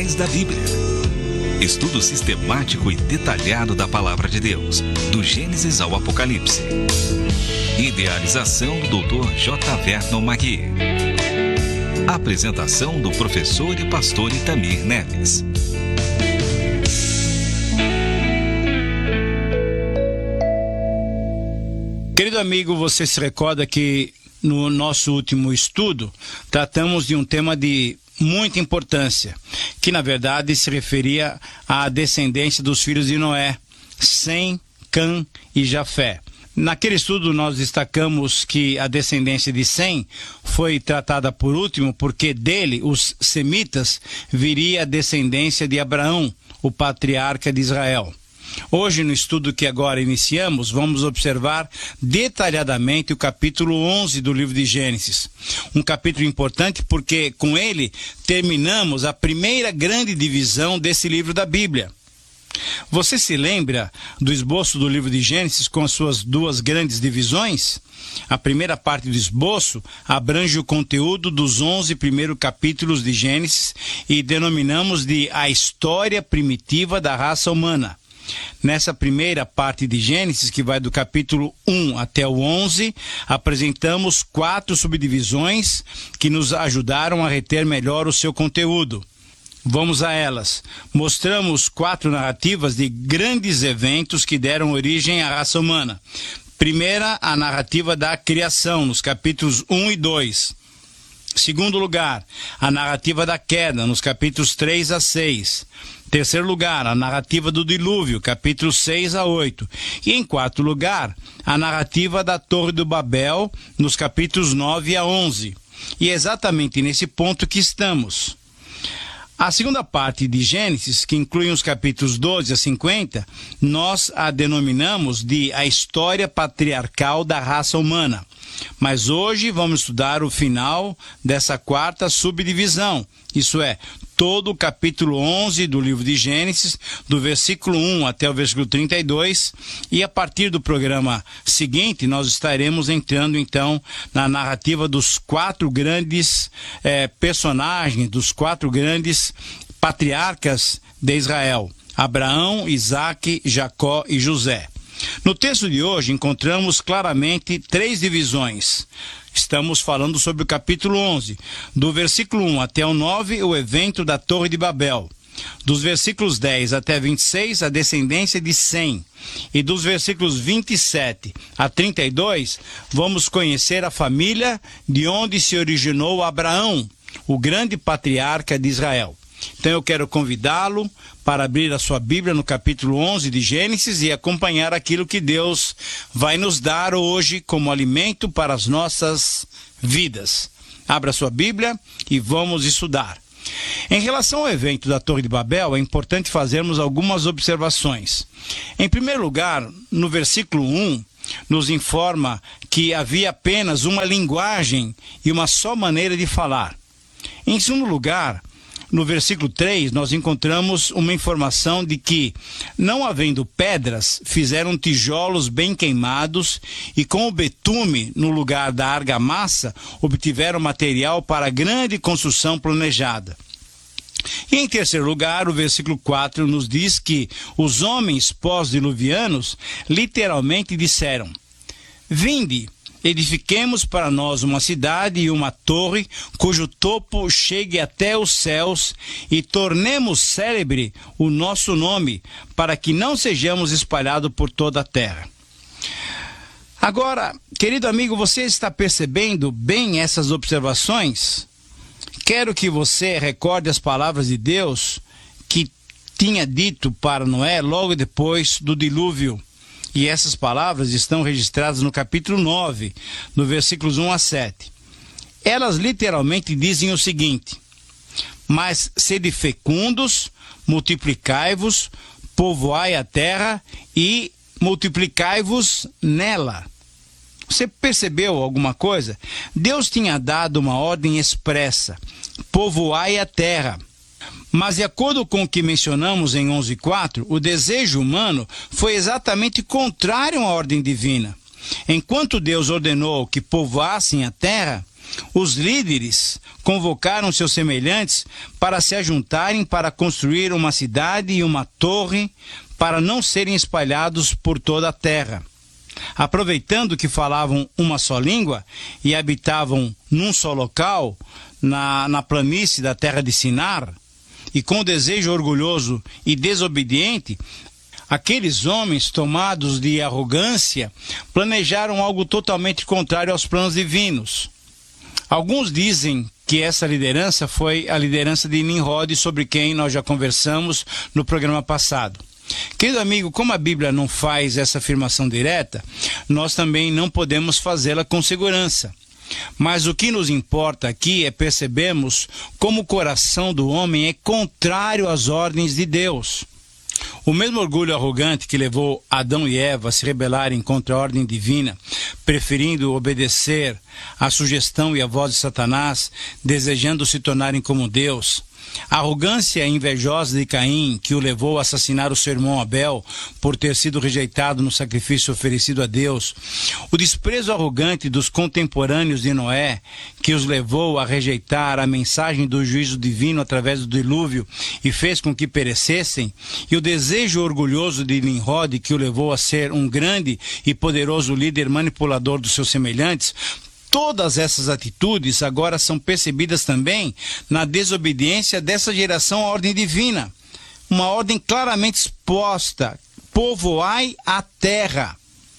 Da Bíblia. Estudo sistemático e detalhado da Palavra de Deus, do Gênesis ao Apocalipse. Idealização do Dr. J. Vernon Magui. Apresentação do professor e pastor Itamir Neves. Querido amigo, você se recorda que no nosso último estudo tratamos de um tema de muita importância, que na verdade se referia à descendência dos filhos de Noé, Sem, Cã e Jafé. Naquele estudo nós destacamos que a descendência de Sem foi tratada por último porque dele, os semitas, viria a descendência de Abraão, o patriarca de Israel. Hoje, no estudo que agora iniciamos, vamos observar detalhadamente o capítulo 11 do livro de Gênesis. Um capítulo importante porque com ele terminamos a primeira grande divisão desse livro da Bíblia. Você se lembra do esboço do livro de Gênesis com as suas duas grandes divisões? A primeira parte do esboço abrange o conteúdo dos 11 primeiros capítulos de Gênesis e denominamos de a história primitiva da raça humana. Nessa primeira parte de Gênesis, que vai do capítulo 1 até o 11, apresentamos 4 subdivisões que nos ajudaram a reter melhor o seu conteúdo. Vamos a elas. Mostramos 4 narrativas de grandes eventos que deram origem à raça humana. Primeira, a narrativa da criação, nos capítulos 1 e 2. Segundo lugar, a narrativa da queda, nos capítulos 3 a 6. Terceiro lugar, a narrativa do dilúvio, capítulos 6 a 8. E em quarto lugar, a narrativa da Torre do Babel, nos capítulos 9 a 11. E é exatamente nesse ponto que estamos. A segunda parte de Gênesis, que inclui os capítulos 12 a 50, nós a denominamos de a história patriarcal da raça humana. Mas hoje vamos estudar o final dessa quarta subdivisão, isso é, todo o capítulo 11 do livro de Gênesis, do versículo 1 até o versículo 32, e a partir do programa seguinte nós estaremos entrando então na narrativa dos 4 grandes personagens, dos 4 grandes patriarcas de Israel, Abraão, Isaque, Jacó e José. No texto de hoje encontramos claramente 3 divisões. Estamos falando sobre o capítulo 11, do versículo 1 até o 9, o evento da Torre de Babel. Dos versículos 10 até 26, a descendência de Sem. E dos versículos 27 a 32, vamos conhecer a família de onde se originou Abraão, o grande patriarca de Israel. Então eu quero convidá-lo para abrir a sua Bíblia no capítulo 11 de Gênesis e acompanhar aquilo que Deus vai nos dar hoje como alimento para as nossas vidas. Abra sua Bíblia e vamos estudar. Em relação ao evento da Torre de Babel, é importante fazermos algumas observações. Em primeiro lugar, no versículo 1, nos informa que havia apenas uma linguagem e uma só maneira de falar. Em segundo lugar, no versículo 3, nós encontramos uma informação de que, não havendo pedras, fizeram tijolos bem queimados e com o betume no lugar da argamassa, obtiveram material para a grande construção planejada. E em terceiro lugar, o versículo 4 nos diz que os homens pós-diluvianos literalmente disseram: "Vinde, edifiquemos para nós uma cidade e uma torre, cujo topo chegue até os céus, e tornemos célebre o nosso nome, para que não sejamos espalhados por toda a terra." Agora, querido amigo, você está percebendo bem essas observações? Quero que você recorde as palavras de Deus que tinha dito para Noé logo depois do dilúvio. E essas palavras estão registradas no capítulo 9, no versículos 1 a 7. Elas literalmente dizem o seguinte: "Mas sede fecundos, multiplicai-vos, povoai a terra e multiplicai-vos nela." Você percebeu alguma coisa? Deus tinha dado uma ordem expressa: povoai a terra. Mas, de acordo com o que mencionamos em 11:4, o desejo humano foi exatamente contrário à ordem divina. Enquanto Deus ordenou que povoassem a terra, Os líderes convocaram seus semelhantes para se ajuntarem para construir uma cidade e uma torre para não serem espalhados por toda a terra. Aproveitando que falavam uma só língua e habitavam num só local, na planície da terra de Sinar, e com desejo orgulhoso e desobediente, aqueles homens, tomados de arrogância, planejaram algo totalmente contrário aos planos divinos. Alguns dizem que essa liderança foi a liderança de Nimrod, sobre quem nós já conversamos no programa passado. Querido amigo, como a Bíblia não faz essa afirmação direta, nós também não podemos fazê-la com segurança. Mas o que nos importa aqui é percebermos como o coração do homem é contrário às ordens de Deus. O mesmo orgulho arrogante que levou Adão e Eva a se rebelarem contra a ordem divina, preferindo obedecer à sugestão e à voz de Satanás, desejando se tornarem como Deus. A arrogância invejosa de Caim, que o levou a assassinar o seu irmão Abel por ter sido rejeitado no sacrifício oferecido a Deus. O desprezo arrogante dos contemporâneos de Noé, que os levou a rejeitar a mensagem do juízo divino através do dilúvio e fez com que perecessem. E o desejo orgulhoso de Nimrod, que o levou a ser um grande e poderoso líder manipulador dos seus semelhantes. Todas essas atitudes agora são percebidas também na desobediência dessa geração à ordem divina. Uma ordem claramente exposta: povoai a terra.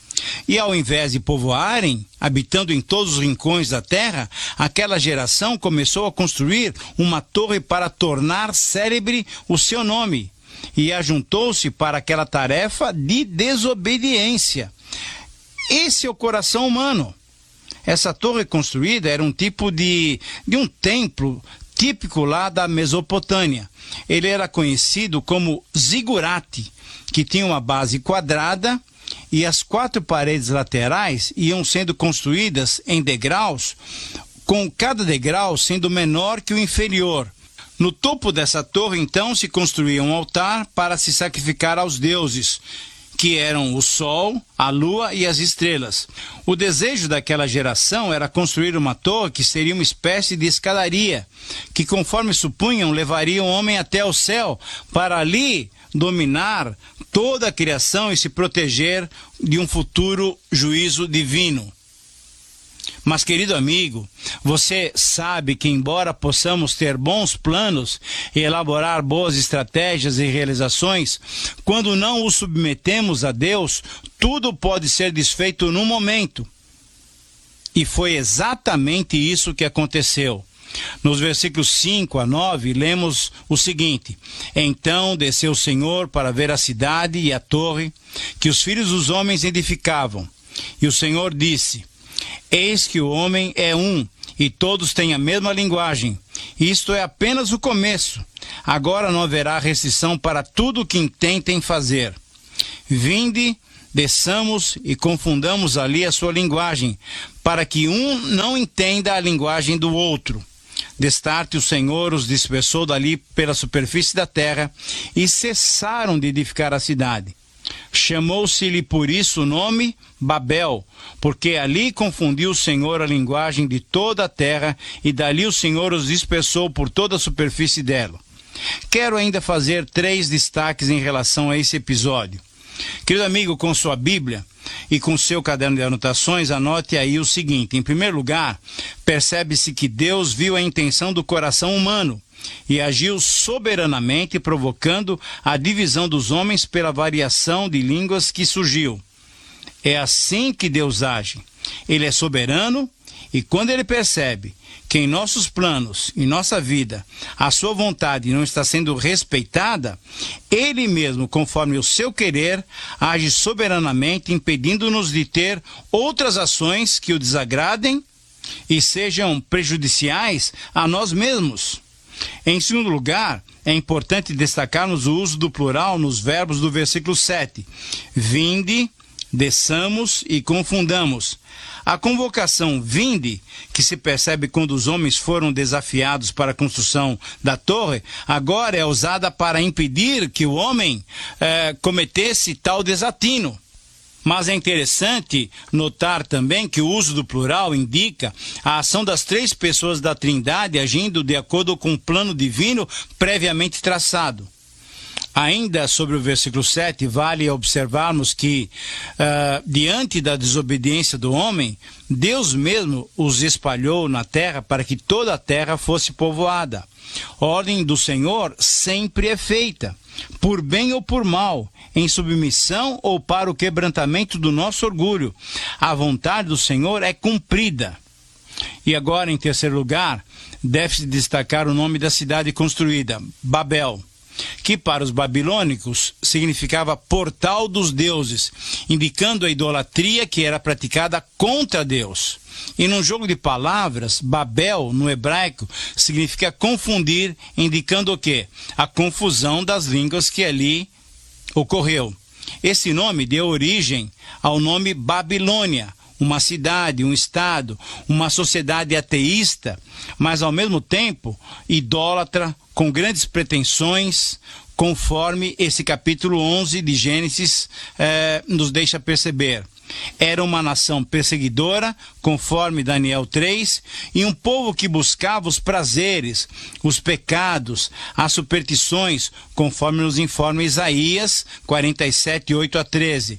E ao invés de povoarem, habitando em todos os rincões da terra, aquela geração começou a construir uma torre para tornar célebre o seu nome. E ajuntou-se para aquela tarefa de desobediência. Esse é o coração humano. Essa torre construída era um tipo de um templo típico lá da Mesopotâmia. Ele era conhecido como zigurate, que tinha uma base quadrada e as 4 paredes laterais iam sendo construídas em degraus, com cada degrau sendo menor que o inferior. No topo dessa torre, então, se construía um altar para se sacrificar aos deuses, que eram o sol, a lua e as estrelas. O desejo daquela geração era construir uma torre que seria uma espécie de escadaria, que, conforme supunham, levaria o homem até o céu, para ali dominar toda a criação e se proteger de um futuro juízo divino. Mas, querido amigo, você sabe que, embora possamos ter bons planos e elaborar boas estratégias e realizações, quando não os submetemos a Deus, tudo pode ser desfeito num momento. E foi exatamente isso que aconteceu. Nos versículos 5 a 9, lemos o seguinte: Então desceu o Senhor para ver a cidade e a torre que os filhos dos homens edificavam. E o Senhor disse: Eis que o homem é um, e todos têm a mesma linguagem. Isto é apenas o começo. Agora não haverá restrição para tudo o que intentem fazer. Vinde, desçamos e confundamos ali a sua linguagem, para que um não entenda a linguagem do outro. Destarte o Senhor os dispersou dali pela superfície da terra, e cessaram de edificar a cidade. Chamou-se-lhe por isso o nome Babel, porque ali confundiu o Senhor a linguagem de toda a terra, e dali o Senhor os dispersou por toda a superfície dela. Quero ainda fazer 3 destaques em relação a esse episódio. Querido amigo, com sua Bíblia e com seu caderno de anotações, anote aí o seguinte: em primeiro lugar, percebe-se que Deus viu a intenção do coração humano e agiu soberanamente, provocando a divisão dos homens pela variação de línguas que surgiu. É assim que Deus age. Ele é soberano, e quando ele percebe que em nossos planos, em nossa vida, a sua vontade não está sendo respeitada, ele mesmo, conforme o seu querer, age soberanamente, impedindo-nos de ter outras ações que o desagradem e sejam prejudiciais a nós mesmos. Em segundo lugar, é importante destacarmos o uso do plural nos verbos do versículo 7. Vinde, desçamos e confundamos. A convocação vinde, que se percebe quando os homens foram desafiados para a construção da torre, agora é usada para impedir que o homem cometesse tal desatino. Mas é interessante notar também que o uso do plural indica a ação das três pessoas da Trindade agindo de acordo com um plano divino previamente traçado. Ainda sobre o versículo 7, vale observarmos que, diante da desobediência do homem, Deus mesmo os espalhou na terra para que toda a terra fosse povoada. A ordem do Senhor sempre é feita, por bem ou por mal, em submissão ou para o quebrantamento do nosso orgulho. A vontade do Senhor é cumprida. E agora, em terceiro lugar, deve-se destacar o nome da cidade construída, Babel, que para os babilônicos significava portal dos deuses, indicando a idolatria que era praticada contra Deus. E num jogo de palavras, Babel, no hebraico, significa confundir, indicando o quê? A confusão das línguas que ali ocorreu. Esse nome deu origem ao nome Babilônia, uma cidade, um estado, uma sociedade ateísta, mas ao mesmo tempo idólatra, com grandes pretensões, conforme esse capítulo 11 de Gênesis nos deixa perceber. Era uma nação perseguidora, conforme Daniel 3, e um povo que buscava os prazeres, os pecados, as superstições, conforme nos informa Isaías 47, 8 a 13.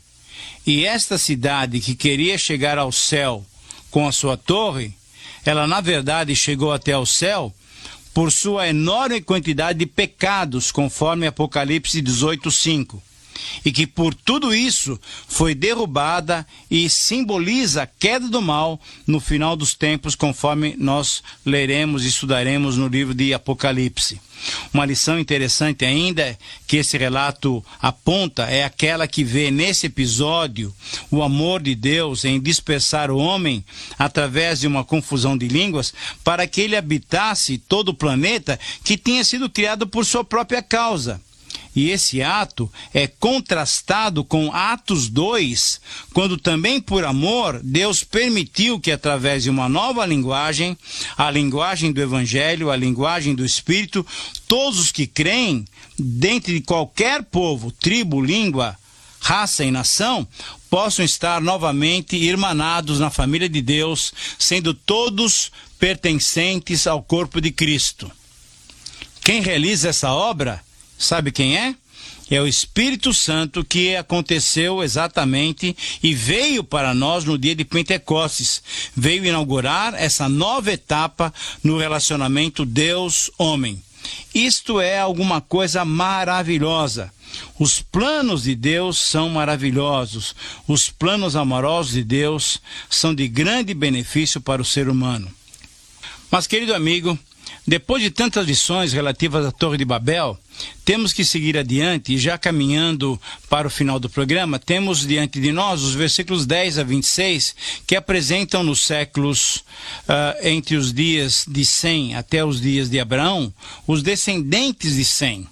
E esta cidade que queria chegar ao céu com a sua torre, ela na verdade chegou até ao céu por sua enorme quantidade de pecados, conforme Apocalipse 18, 5. E que por tudo isso foi derrubada e simboliza a queda do mal no final dos tempos, conforme nós leremos e estudaremos no livro de Apocalipse. Uma lição interessante ainda que esse relato aponta é aquela que vê nesse episódio o amor de Deus em dispersar o homem através de uma confusão de línguas para que ele habitasse todo o planeta que tinha sido criado por sua própria causa. E esse ato é contrastado com Atos 2, quando também por amor Deus permitiu que através de uma nova linguagem, a linguagem do Evangelho, a linguagem do Espírito, todos os que creem, dentre qualquer povo, tribo, língua, raça e nação, possam estar novamente irmanados na família de Deus, sendo todos pertencentes ao corpo de Cristo. Quem realiza essa obra, sabe quem é? É o Espírito Santo, que aconteceu exatamente e veio para nós no dia de Pentecostes. Veio inaugurar essa nova etapa no relacionamento Deus-homem. Isto é alguma coisa maravilhosa. Os planos de Deus são maravilhosos. Os planos amorosos de Deus são de grande benefício para o ser humano. Mas, querido amigo, depois de tantas lições relativas à Torre de Babel, temos que seguir adiante e já caminhando para o final do programa, temos diante de nós os versículos 10 a 26 que apresentam nos séculos entre os dias de Sem até os dias de Abraão, os descendentes de Sem.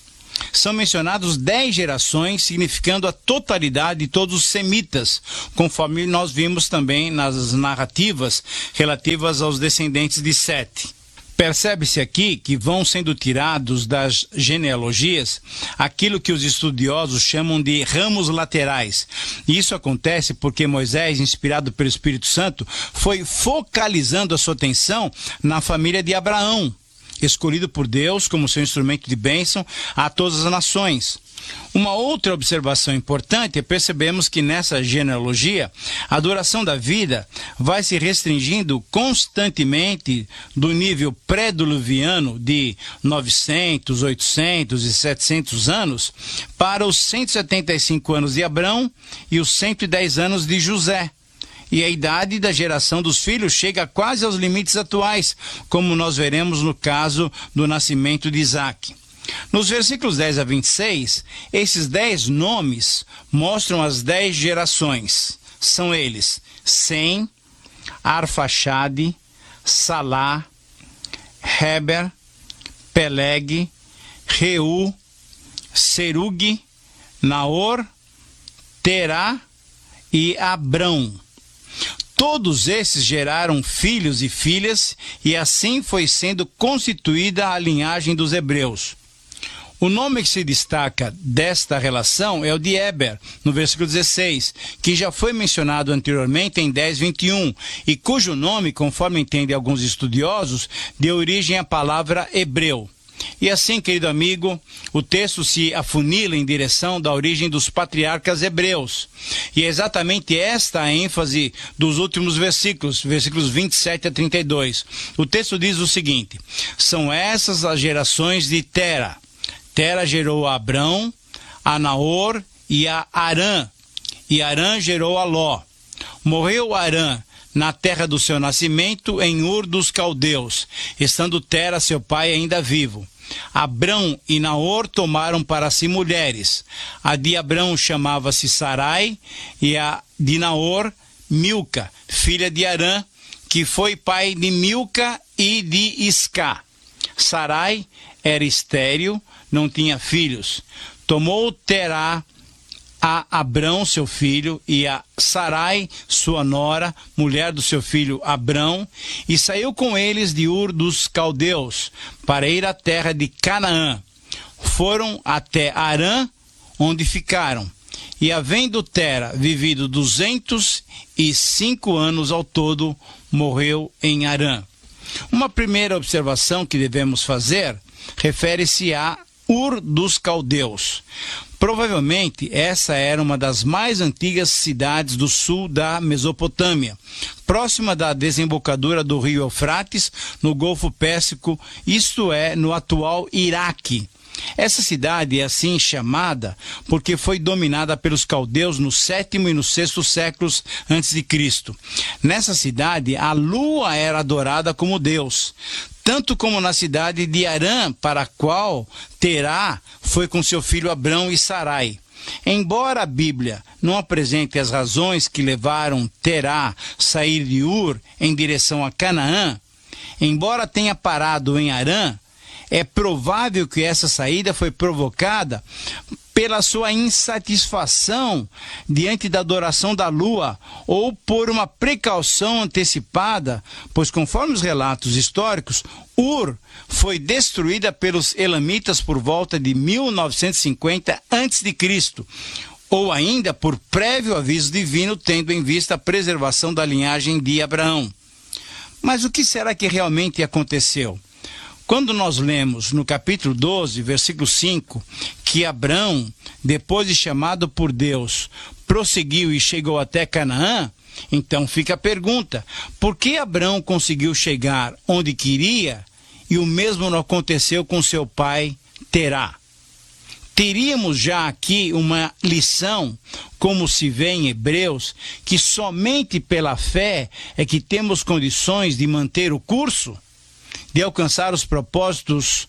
São mencionados 10 gerações, significando a totalidade de todos os semitas, conforme nós vimos também nas narrativas relativas aos descendentes de Sete. Percebe-se aqui que vão sendo tirados das genealogias aquilo que os estudiosos chamam de ramos laterais. E isso acontece porque Moisés, inspirado pelo Espírito Santo, foi focalizando a sua atenção na família de Abraão, escolhido por Deus como seu instrumento de bênção a todas as nações. Uma outra observação importante é percebemos que nessa genealogia a duração da vida vai se restringindo constantemente do nível pré-diluviano de 900, 800 e 700 anos para os 175 anos de Abrão e os 110 anos de José. E a idade da geração dos filhos chega quase aos limites atuais, como nós veremos no caso do nascimento de Isaac. Nos versículos 10 a 26, esses 10 nomes mostram as 10 gerações. São eles: Sem, Arfaxade, Salá, Heber, Peleg, Reu, Serug, Naor, Terá e Abrão. Todos esses geraram filhos e filhas, e assim foi sendo constituída a linhagem dos hebreus. O nome que se destaca desta relação é o de Eber, no versículo 16, que já foi mencionado anteriormente em 10:21, e cujo nome, conforme entendem alguns estudiosos, deu origem à palavra hebreu. E assim, querido amigo, o texto se afunila em direção da origem dos patriarcas hebreus. E é exatamente esta a ênfase dos últimos versículos 27 a 32. O texto diz o seguinte: são essas as gerações de Tera. Tera gerou a Abrão, a Naor e a Arã. E Arã gerou a Ló. Morreu Arã na terra do seu nascimento, em Ur dos Caldeus, estando Tera, seu pai, ainda vivo. Abrão e Naor tomaram para si mulheres. A de Abrão chamava-se Sarai, e a de Naor, Milca, filha de Arã, que foi pai de Milca e de Iscá. Sarai era estéril, não tinha filhos. Tomou Terá a Abrão, seu filho, e a Sarai, sua nora, mulher do seu filho Abrão, e saiu com eles de Ur dos Caldeus, para ir à terra de Canaã. Foram até Arã, onde ficaram. E havendo Tera vivido 205 anos ao todo, morreu em Arã. Uma primeira observação que devemos fazer refere-se a Ur dos Caldeus. Provavelmente essa era uma das mais antigas cidades do sul da Mesopotâmia, próxima da desembocadura do rio Eufrates, no Golfo Pérsico, isto é, no atual Iraque. Essa cidade é assim chamada porque foi dominada pelos caldeus no 7º e no 6º séculos a.C. Nessa cidade, a lua era adorada como deus, tanto como na cidade de Arã, para a qual Terá foi com seu filho Abrão e Sarai. Embora a Bíblia não apresente as razões que levaram Terá a sair de Ur em direção a Canaã, embora tenha parado em Arã, é provável que essa saída foi provocada pela sua insatisfação diante da adoração da lua ou por uma precaução antecipada, pois conforme os relatos históricos, Ur foi destruída pelos elamitas por volta de 1950 a.C., ou ainda por prévio aviso divino, tendo em vista a preservação da linhagem de Abraão. Mas o que será que realmente aconteceu? Quando nós lemos no capítulo 12, versículo 5, que Abrão, depois de chamado por Deus, prosseguiu e chegou até Canaã, então fica a pergunta: por que Abrão conseguiu chegar onde queria e o mesmo não aconteceu com seu pai Terá? Teríamos já aqui uma lição, como se vê em Hebreus, que somente pela fé é que temos condições de manter o curso, de alcançar os propósitos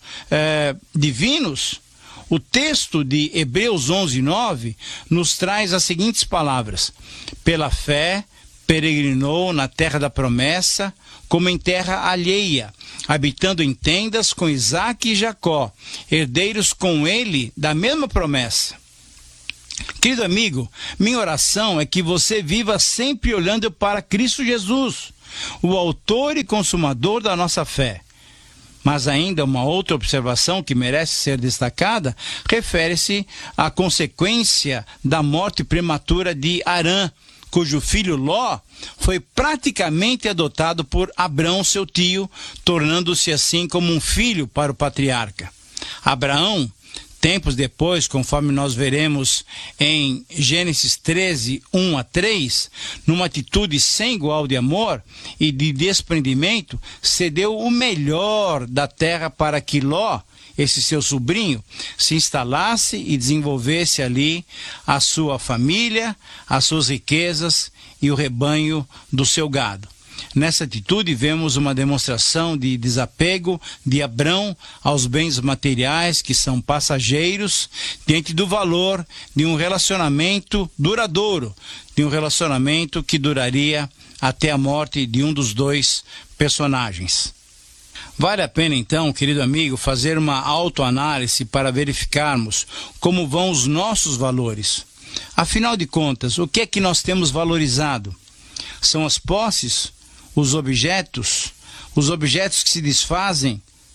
divinos. O texto de Hebreus 11:9 nos traz as seguintes palavras: pela fé peregrinou na terra da promessa, como em terra alheia, habitando em tendas com Isaque e Jacó, herdeiros com ele da mesma promessa. Querido amigo, minha oração é que você viva sempre olhando para Cristo Jesus, o autor e consumador da nossa fé. Mas ainda uma outra observação que merece ser destacada refere-se à consequência da morte prematura de Arã, cujo filho Ló foi praticamente adotado por Abrão, seu tio, tornando-se assim como um filho para o patriarca. Abraão, tempos depois, conforme nós veremos em Gênesis 13, 1 a 3, numa atitude sem igual de amor e de desprendimento, cedeu o melhor da terra para que Ló, esse seu sobrinho, se instalasse e desenvolvesse ali a sua família, as suas riquezas e o rebanho do seu gado. Nessa atitude, vemos uma demonstração de desapego de Abrão aos bens materiais que são passageiros, diante do valor de um relacionamento duradouro, de um relacionamento que duraria até a morte de um dos dois personagens. Vale a pena, então, querido amigo, fazer uma autoanálise para verificarmos como vão os nossos valores. Afinal de contas, o que é que nós temos valorizado? São as posses? Os objetos que se desfazem,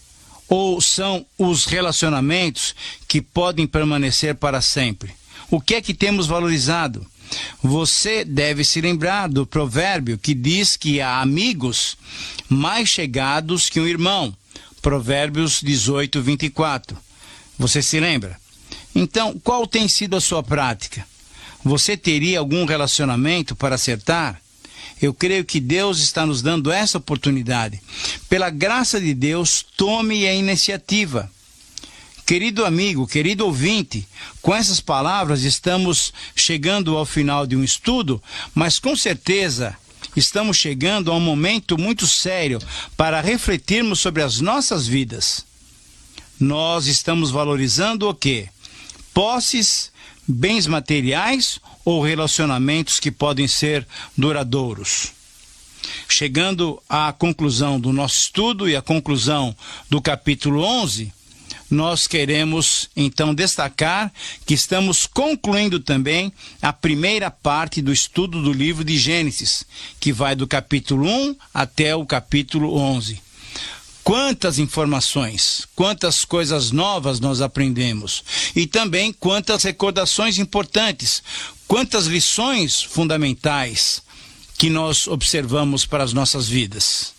ou são os relacionamentos que podem permanecer para sempre? O que é que temos valorizado? Você deve se lembrar do provérbio que diz que há amigos mais chegados que um irmão. Provérbios 18, 24. Você se lembra? Então, qual tem sido a sua prática? Você teria algum relacionamento para acertar? Eu creio que Deus está nos dando essa oportunidade. Pela graça de Deus, tome a iniciativa. Querido amigo, querido ouvinte, com essas palavras estamos chegando ao final de um estudo, mas com certeza estamos chegando a um momento muito sério para refletirmos sobre as nossas vidas. Nós estamos valorizando o quê? Posses, bens materiais ou relacionamentos que podem ser duradouros? Chegando à conclusão do nosso estudo e à conclusão do capítulo 11, nós queremos então destacar que estamos concluindo também a primeira parte do estudo do livro de Gênesis, que vai do capítulo 1 até o capítulo 11. Quantas informações, quantas coisas novas nós aprendemos e também quantas recordações importantes, quantas lições fundamentais que nós observamos para as nossas vidas.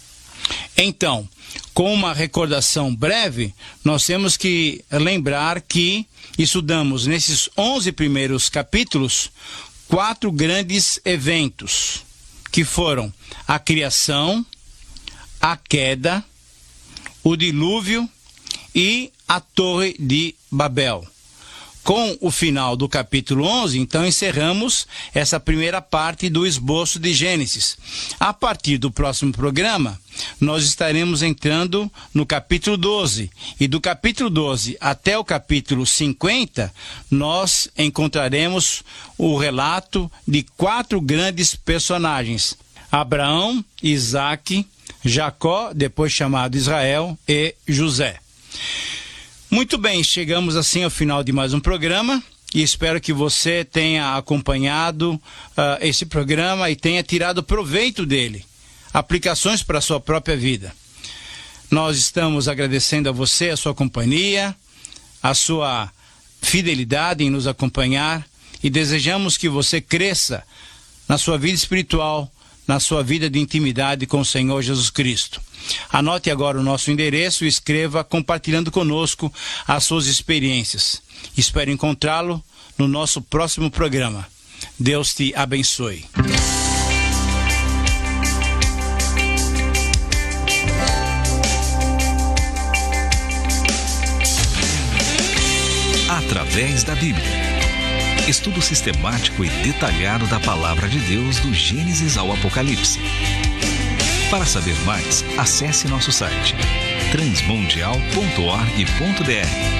Então, com uma recordação breve, nós temos que lembrar que estudamos nesses 11 primeiros capítulos 4 grandes eventos, que foram a criação, a queda, o dilúvio e a Torre de Babel. Com o final do capítulo 11, então encerramos essa primeira parte do esboço de Gênesis. A partir do próximo programa, nós estaremos entrando no capítulo 12. E do capítulo 12 até o capítulo 50, nós encontraremos o relato de 4 grandes personagens: Abraão, Isaque, Jacó, depois chamado Israel, e José. Muito bem, chegamos assim ao final de mais um programa e espero que você tenha acompanhado esse programa e tenha tirado proveito dele, aplicações para a sua própria vida. Nós estamos agradecendo a você a sua companhia, a sua fidelidade em nos acompanhar e desejamos que você cresça na sua vida espiritual, na sua vida de intimidade com o Senhor Jesus Cristo. Anote agora o nosso endereço e escreva compartilhando conosco as suas experiências. Espero encontrá-lo no nosso próximo programa. Deus te abençoe. Através da Bíblia. Estudo sistemático e detalhado da Palavra de Deus do Gênesis ao Apocalipse. Para saber mais, acesse nosso site transmundial.org.br